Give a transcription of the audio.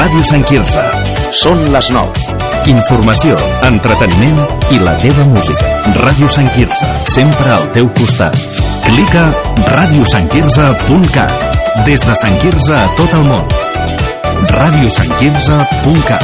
Ràdio Sant Quirze. Són les 9. Informació, entreteniment i la teva música. Ràdio Sant Quirze, sempre al teu costat. Clica radiosantquirze.cat. Des de Sant Quirze a tot el món. radiosantquirze.cat.